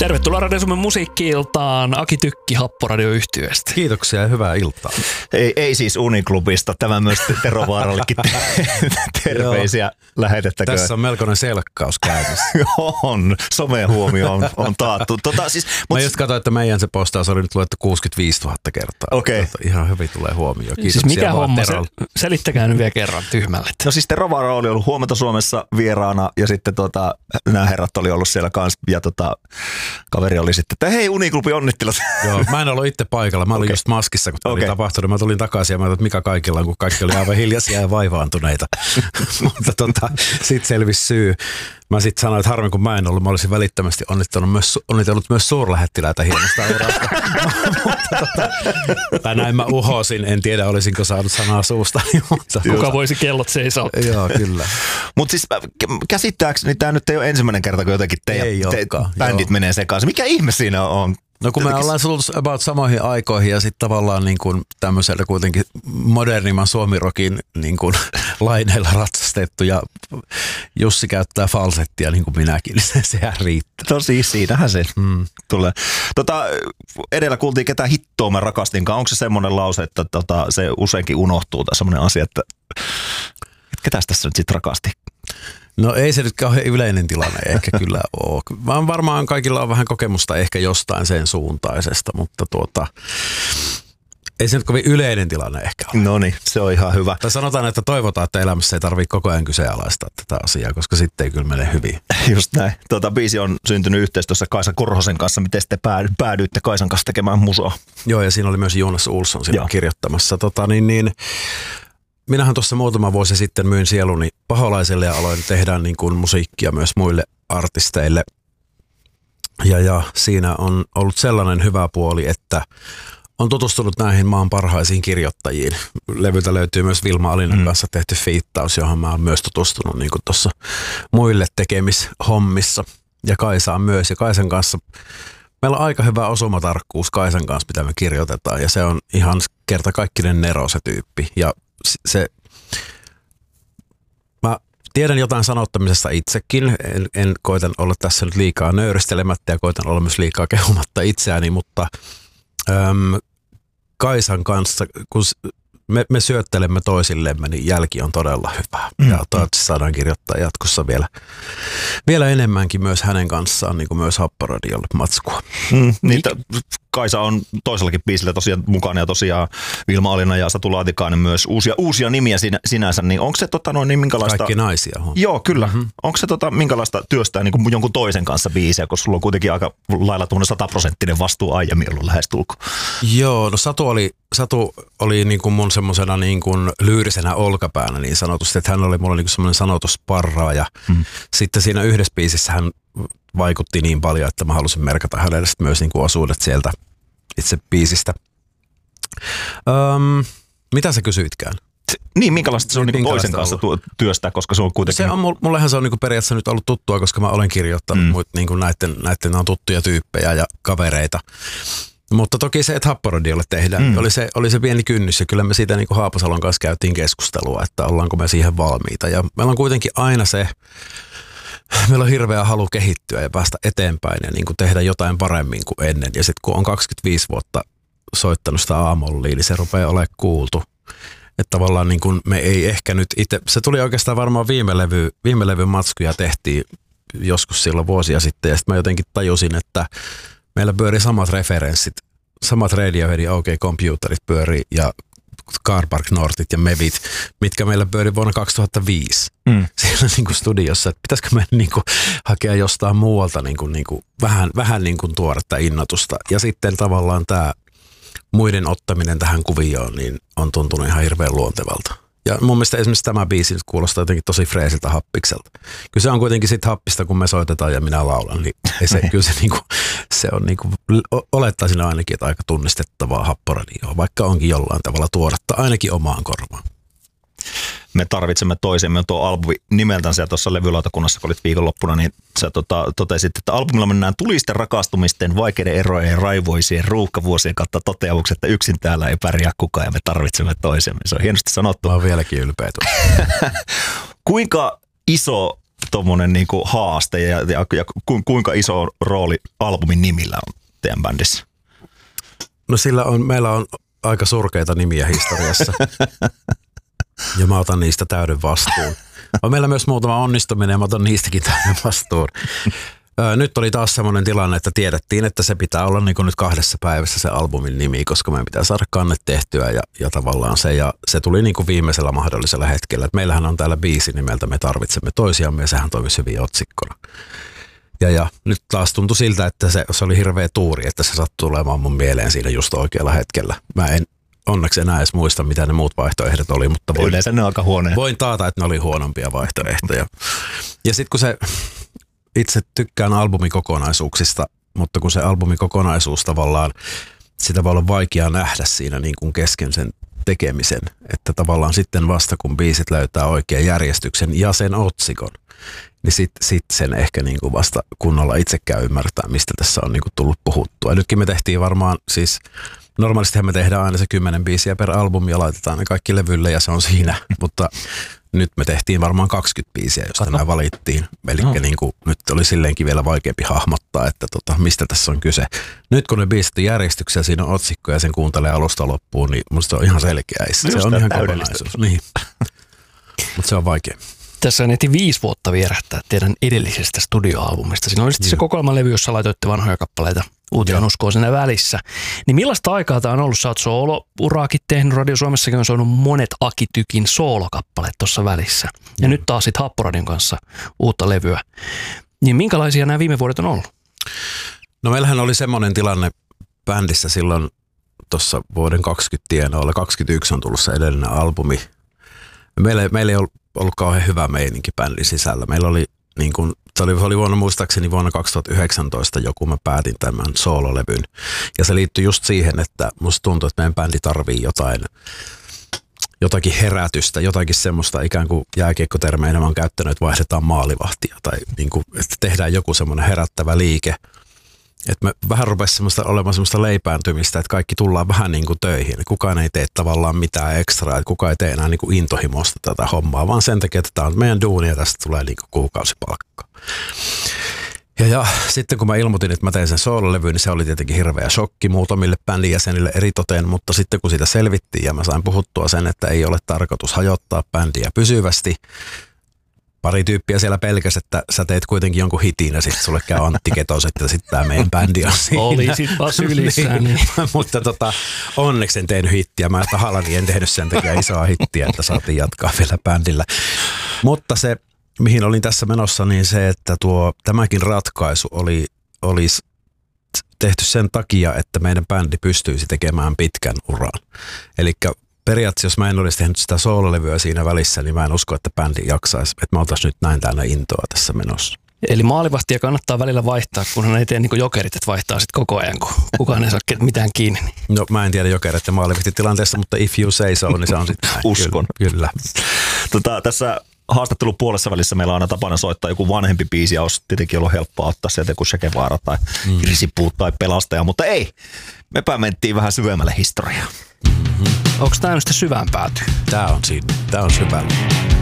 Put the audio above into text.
Tervetuloa Radio Suomen musiikki-iltaan. Aki Tykki Happoradio-yhtyeestä. Kiitoksia ja hyvää iltaa. Ei siis Uniklubista. Tämä myös Tero Vaarallekin terveisiä lähetettäköön. Tässä on melkoinen selkkaus käynnissä. On. Somehuomio on taattu. Mä just katsoin, että meidän se postaus oli nyt luettu 65 000 kertaa. Okei. Ihan hyvin tulee huomio. Kiitoksia siis mikä homma? Selittäkää nyt vielä kerran tyhmälle. No siis Tero Vaara oli ollut Huomenta Suomessa vieraana ja sitten nämä herrat oli ollut siellä kanssa ja kaveri oli sitten, että hei Uniklubi onnittelut. Joo, mä en ollut itse paikalla. Mä olin just maskissa, kun tämä oli tapahtunut. Mä tulin takaisin ja mä ajattelin, että mikä kaikilla on, kun kaikki oli aivan hiljaisia ja vaivaantuneita. Mutta sitten selvisi syy. Mä sitten sanoin, että harmi kun mä en ollut, mä olisin välittömästi onnitellut myös suurlähettiläitä hienosta urasta. Tai näin mä uhosin, en tiedä olisinko saanut sanaa suusta. Kuka voisi kellot seisoo? Joo, kyllä. Mutta siis käsittääkseni tämä nyt ei ole ensimmäinen kerta, kun jotenkin teidän bändit menee sekaisin. Mikä ihme siinä on? No kun me ollaan tullut about samoihin aikoihin ja sitten tavallaan niin kuin tämmöisellä kuitenkin modernimman suomirokin niin kuin laineilla ratsastettu ja Jussi käyttää falsettia niin kuin minäkin, niin sehän riittää. No siis siinähän se tulee. Edellä kuultiin ketä hittoa mä rakastinkaan. Onko se semmoinen lause, että se useinkin unohtuu tai semmoinen asia, että ketäs tässä nyt sitten rakasti? No ei se nyt kauhean yleinen tilanne ehkä kyllä ole. Vaan varmaan kaikilla on vähän kokemusta ehkä jostain sen suuntaisesta, mutta ei se nyt kovin yleinen tilanne ehkä ole. No niin, se on ihan hyvä. Tai sanotaan, että toivotaan, että elämässä ei tarvitse koko ajan kyseenalaistaa tätä asiaa, koska sitten ei kyllä mene hyvin. Just näin. Biisi on syntynyt yhteistyössä Kaisa Korhosen kanssa. Miten te päädyitte Kaisan kanssa tekemään musoa? Joo, ja siinä oli myös Jonas Olsson siinä kirjoittamassa. Minähän tuossa muutama vuosi sitten myin sieluni Paholaiselle ja aloin tehdä niin kuin musiikkia myös muille artisteille. Ja siinä on ollut sellainen hyvä puoli, että on tutustunut näihin maan parhaisiin kirjoittajiin. Levyltä löytyy myös Vilma Alinen kanssa tehty fiittaus, johon mä oon myös tutustunut niin kuin tuossa muille tekemishommissa. Ja Kaisaan myös. Ja Kaisan kanssa meillä on aika hyvä osumatarkkuus Kaisan kanssa, mitä me kirjoitetaan. Ja se on ihan kertakaikkinen nero se tyyppi. Ja mä tiedän jotain sanottamisesta itsekin, en koitan olla tässä nyt liikaa nöyristelemättä ja koitan olla myös liikaa kehumatta itseäni, mutta Kaisan kanssa, kun me syöttelemme toisillemme, niin jälki on todella hyvä. Ja toivottavasti saadaan kirjoittaa jatkossa vielä enemmänkin myös hänen kanssaan, niin kuin myös Happoradiolle matskua. Kaisa on toisellakin biisillä tosiaan mukana ja tosiaan Vilma Alina ja Satu Laatikainen myös uusia nimiä sinänsä, niin onko se niin minkälaista... Kaikki naisia. Joo, kyllä. Onko se minkälaista työstää niin kuin jonkun toisen kanssa biisiä, koska sulla on kuitenkin aika lailla 100% vastuu aiemmin ollut lähestulko? Joo, no Satu oli niin kuin mun semmosena niin kuin lyyrisenä olkapäänä niin sanotusti, että hän oli mulla niin kuin semmoinen sanotusparraaja. Sitten siinä yhdessä biisissä hän vaikutti niin paljon, että mä halusin merkata hänelle myös niin kuin osuudet sieltä itse biisistä. Mitä sä kysyitkään? Niin, minkälaista se on niin toisen kanssa työstää, koska se on kuitenkin... Mullehan se on niin periaatteessa nyt ollut tuttua, koska mä olen kirjoittanut niin näiden on tuttuja tyyppejä ja kavereita. Mutta toki se, että Happoradiolle tehdään, oli se pieni kynnys ja kyllä me siitä niin kuin Haapasalon kanssa käytiin keskustelua, että ollaanko me siihen valmiita. Ja meillä on kuitenkin aina meillä on hirveä halu kehittyä ja päästä eteenpäin ja niin kuin tehdä jotain paremmin kuin ennen. Ja sitten kun on 25 vuotta soittanut sitä aamollia, niin se rupeaa olemaan kuultu. Että tavallaan niin kuin me ei ehkä nyt itse, se tuli oikeastaan varmaan viime levyn matskuja tehtiin joskus silloin vuosia sitten. Ja sitten mä jotenkin tajusin, että meillä pyörii samat referenssit, samat Radioheadin OK Computerit pyörii ja Carpark Northit ja Mevit, mitkä meillä pyöri vuonna 2005 siellä niin kuin studiossa, että pitäisikö me niin kuin hakea jostain muualta niin kuin vähän niin kuin tuoretta innotusta. Ja sitten tavallaan tämä muiden ottaminen tähän kuvioon niin on tuntunut ihan hirveän luontevalta. Ja mun mielestä esimerkiksi tämä biisi nyt kuulostaa jotenkin tosi freesiltä happikselta. Kyllä se on kuitenkin sit happista, kun me soitetaan ja minä laulan, niin kyllä se on niinku, olettaisin ainakin, että aika tunnistettavaa Happoradioa, vaikka onkin jollain tavalla tuoretta, ainakin omaan korvaan. Me tarvitsemme toisemme. Tuo albumi nimeltään siellä tuossa levylautakunnassa, kun olit viikonloppuna, niin sä totesit, että albumilla mennään tulisten rakastumisten, vaikeiden erojen ja raivoisien ruuhkavuosien kautta toteamukset, että yksin täällä ei pärjää kukaan ja me tarvitsemme toisemme. Se on hienosti sanottu. Mä oon vieläkin ylpeä. Kuinka iso tommonen niinku haaste ja kuinka iso rooli albumin nimillä on teidän bändissä? No meillä on aika surkeita nimiä historiassa ja mä otan niistä täyden vastuun. On meillä myös muutama onnistuminen ja mä otan niistäkin täyden vastuun. Nyt oli taas semmoinen tilanne, että tiedettiin, että se pitää olla niin kuin nyt 2 päivässä se albumin nimi, koska meidän pitää saada kannet tehtyä ja tavallaan se tuli niin kuin viimeisellä mahdollisella hetkellä. Et meillähän on täällä biisi nimeltä Me tarvitsemme toisiamme ja sehän toimisi hyvin otsikkona. Ja nyt taas tuntui siltä, että se oli hirveä tuuri, että se sattui tulemaan mun mieleen siinä just oikealla hetkellä. Mä en onneksi enää edes muista, mitä ne muut vaihtoehdot oli, mutta yleensä ne on aika huonoja. Voin taata, että ne oli huonompia vaihtoehtoja. Ja sitten kun se itse tykkään albumikokonaisuuksista, mutta kun se albumikokonaisuus tavallaan, sitä voi olla vaikea nähdä siinä niin kuin kesken sen tekemisen, että tavallaan sitten vasta kun biisit löytää oikean järjestyksen ja sen otsikon, niin sit sen ehkä niin kuin vasta kunnolla itsekään ymmärtää, mistä tässä on niin kuin tullut puhuttua. Ja nytkin me tehtiin varmaan siis, normaalistihan me tehdään aina se 10 biisiä per albumi ja laitetaan ne kaikki levylle ja se on siinä, mutta nyt me tehtiin varmaan 20 biisiä, josta nämä valittiin. Eli niin kuin, nyt oli silleenkin vielä vaikeampi hahmottaa, että mistä tässä on kyse. Nyt kun ne biisit on järjestyksessä, siinä on otsikko ja sen kuuntelee alusta loppuun, niin musta se on ihan selkeä. Se on ihan kokonaisuus. Niin. Mutta se on vaikea. Tässä ehti 5 vuotta vierähtää teidän edellisestä studioalbumista. Siinä oli sitten se kokoelmalevy, jossa laitoitte vanhoja kappaleita uuteen uskoon siinä välissä. Niin millaista aikaa tämä on ollut? Sä oot soolo-uraakin tehnyt, Radio Suomessakin on soinut monet Aki Tykin soolokappaleet tuossa välissä. Ja nyt taas sitten Happoradion kanssa uutta levyä. Niin minkälaisia nämä viime vuodet on ollut? No meillähän oli semmoinen tilanne bändissä silloin tuossa vuoden 20 tienoilla. 21 on tullut se edellinen albumi. Meillä ei ollut kauhean hyvä meininki bändin sisällä. Meillä oli niin kuin, se oli muistaakseni vuonna 2019 joku, mä päätin tämän soololevyn. Ja se liittyi just siihen, että musta tuntuu, että meidän bändi tarvii jotakin herätystä, jotakin semmoista ikään kuin jääkiekkotermeinä mä oon käyttänyt, että vaihdetaan maalivahtia tai niin kuin, että tehdään joku semmoinen herättävä liike. Että me vähän rupesi olemaan semmoista leipääntymistä, että kaikki tullaan vähän niin kuin töihin. Kukaan ei tee tavallaan mitään ekstraa, että kukaan ei tee enää niin kuin intohimosta tätä hommaa, vaan sen takia, että tämä on meidän duuni ja tästä tulee niin kuin kuukausipalkka. Ja sitten kun mä ilmoitin, että mä tein sen soololevyyn, niin se oli tietenkin hirveä shokki muutamille bändin jäsenille eritoten, mutta sitten kun siitä selvittiin ja mä sain puhuttua sen, että ei ole tarkoitus hajottaa bändiä pysyvästi, pari tyyppiä siellä pelkäsi, että sä teet kuitenkin jonkun hitin ja sitten sulle käy Antti Ketos, että sitten tämä meidän bändi on siinä. Oli sit vaan sylissä. Niin. Mutta onneksi en tehnyt hittiä. Mä tahallani en tehnyt sen takia isoa hittiä, että saatiin jatkaa vielä bändillä. Mutta se, mihin olin tässä menossa, niin se, että tämäkin ratkaisu oli tehty sen takia, että meidän bändi pystyisi tekemään pitkän uran. Elikkä periaatteessa, jos mä en olisi tehnyt sitä soololevyä siinä välissä, niin mä en usko, että bändi jaksaisi, että me oltaisiin nyt näin täynnä intoa tässä menossa. Eli maalivahtia kannattaa välillä vaihtaa, kunhan ei tee niin kuin Jokerit, että vaihtaa sitten koko ajan, kun kukaan ei saa mitään kiinni. No mä en tiedä Jokerit ja maalivahtitilanteessa, mutta if you say so, niin se on sitten näin. Uskon. Kyllä. Tässä haastattelun puolessa välissä meillä on aina tapana soittaa joku vanhempi biisi, ja olisi tietenkin ollut helppoa ottaa sieltä joku Che Guevara tai Risipuut tai Pelastaja, mutta ei. Mepä mentiin vähän syvemmälle historiaan. Onko tämä nyt sitten syvään päätyy? Tämä on syvällä.